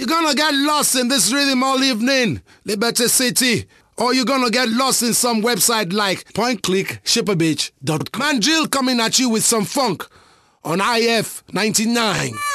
You're gonna get lost in this rhythm all evening, Liberty City. Or you're gonna get lost in some website like PointClickShipperBitch.com. Man Jill coming at you with some funk on IF 99.